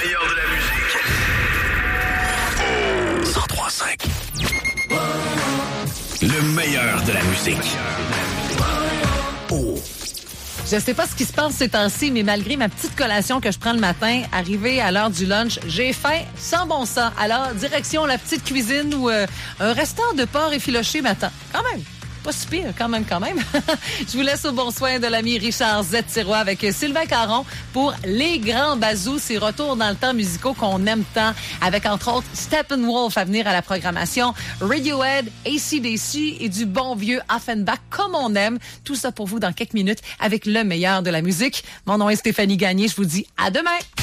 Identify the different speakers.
Speaker 1: meilleur de la musique. 103.5. Le meilleur de la musique. Oh.
Speaker 2: Je sais pas ce qui se passe ces temps-ci, mais malgré ma petite collation que je prends le matin, arrivé à l'heure du lunch, j'ai faim sans bon sens. Alors, direction la petite cuisine où un restant de porc effiloché m'attend. Quand même. Pas si pire, quand même. Je vous laisse au bon soin de l'ami Richard Z. Sirois avec Sylvain Caron pour Les Grands Bazous, ces retours dans le temps musicaux qu'on aime tant, avec entre autres Steppenwolf à venir à la programmation, Radiohead, AC/DC et du bon vieux Offenbach comme on aime. Tout ça pour vous dans quelques minutes avec le meilleur de la musique. Mon nom est Stéphanie Gagné, je vous dis à demain!